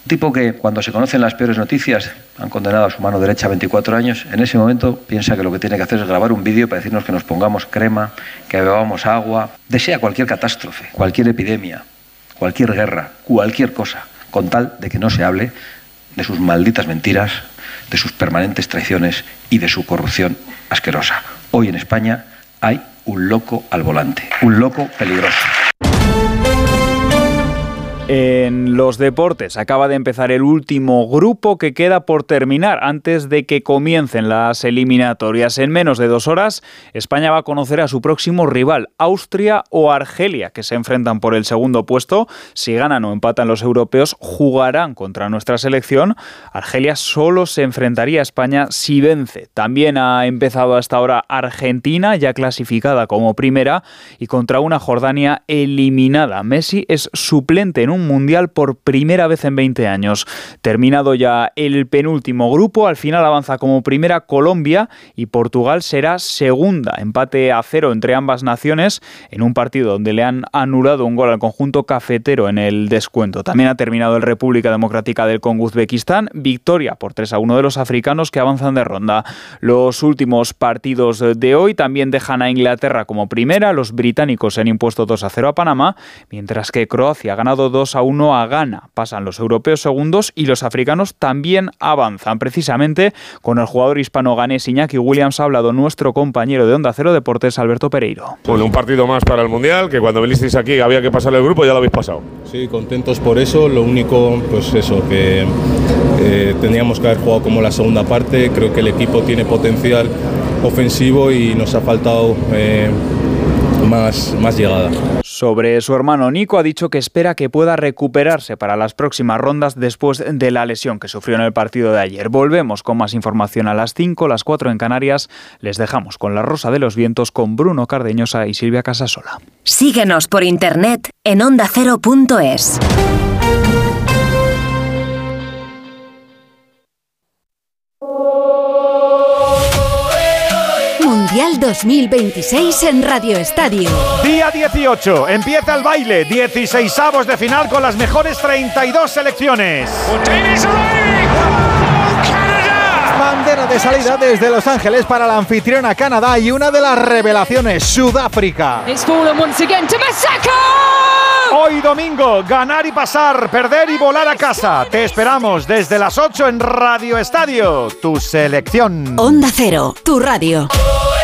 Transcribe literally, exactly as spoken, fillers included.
Un tipo que, cuando se conocen las peores noticias, han condenado a su mano derecha a veinticuatro años, en ese momento piensa que lo que tiene que hacer es grabar un vídeo para decirnos que nos pongamos crema, que bebamos agua. Desea cualquier catástrofe, cualquier epidemia, cualquier guerra, cualquier cosa, con tal de que no se hable de sus malditas mentiras, de sus permanentes traiciones y de su corrupción asquerosa. Hoy en España hay un loco al volante, un loco peligroso. En los deportes acaba de empezar el último grupo que queda por terminar antes de que comiencen las eliminatorias. En menos de dos horas, España va a conocer a su próximo rival, Austria o Argelia, que se enfrentan por el segundo puesto. Si ganan o empatan los europeos, jugarán contra nuestra selección. Argelia solo se enfrentaría a España si vence. También ha empezado hasta ahora Argentina, ya clasificada como primera, y contra una Jordania eliminada. Messi es suplente en un un mundial por primera vez en veinte años. Terminado ya el penúltimo grupo, al final avanza como primera Colombia y Portugal será segunda. Empate a cero entre ambas naciones en un partido donde le han anulado un gol al conjunto cafetero en el descuento. También ha terminado el República Democrática del Congo Uzbekistán, victoria por tres a uno de los africanos que avanzan de ronda. Los últimos partidos de hoy también dejan a Inglaterra como primera, los británicos se han impuesto dos a cero a Panamá, mientras que Croacia ha ganado dos a uno a Ghana. Pasan los europeos segundos y los africanos también avanzan. Precisamente con el jugador hispano-ganés Iñaki Williams ha hablado nuestro compañero de Onda Cero Deportes, Alberto Pereiro. Bueno, un partido más para el Mundial, que cuando vinisteis aquí había que pasar el grupo, ya lo habéis pasado. Sí, contentos por eso. Lo único, pues eso, que eh, teníamos que haber jugado como la segunda parte. Creo que el equipo tiene potencial ofensivo y nos ha faltado eh, más, más llegada. Sobre su hermano Nico ha dicho que espera que pueda recuperarse para las próximas rondas después de la lesión que sufrió en el partido de ayer. Volvemos con más información a las cinco, las cuatro en Canarias. Les dejamos con La Rosa de los Vientos con Bruno Cardeñosa y Silvia Casasola. Síguenos por internet en onda cero punto es. Mundial dos mil veintiséis en Radio Estadio. Día dieciocho, empieza el baile, dieciseisavos de final con las mejores treinta y dos selecciones. Bandera de salida desde Los Ángeles para la anfitriona Canadá y una de las revelaciones, Sudáfrica. Hoy domingo, ganar y pasar, perder y volar a casa. Te esperamos desde las ocho en Radio Estadio, tu selección. Onda Cero, tu radio.